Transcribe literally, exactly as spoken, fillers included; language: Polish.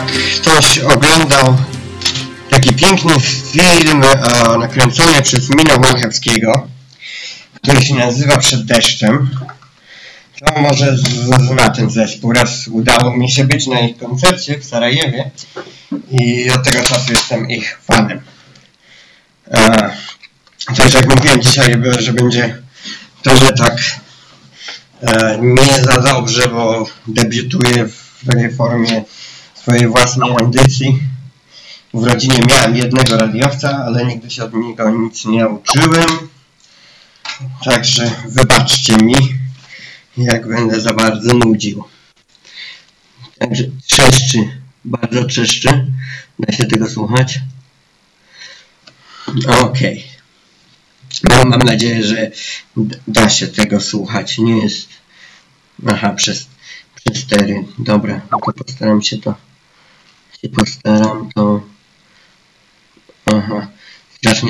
Ktoś oglądał taki piękny film e, nakręcony przez Mina Włochewskiego, który się nazywa Przed deszczem. To może zna ten zespół. Raz udało mi się być na ich koncercie w Sarajewie i od tego czasu jestem ich fanem. E, też jak mówiłem dzisiaj, że będzie to, że tak e, nie za dobrze, bo debiutuję w formie swojej własnej audycji. W rodzinie miałem jednego radiowca, ale nigdy się od niego nic nie uczyłem. Także wybaczcie mi, jak będę za bardzo nudził. Także trzeszczy, bardzo trzeszczy. Da się tego słuchać? Okej. No, mam nadzieję, że da się tego słuchać. Nie jest... Aha, przez, przez cztery. Dobra, no to postaram się to... się postaram to... Aha. Strasznie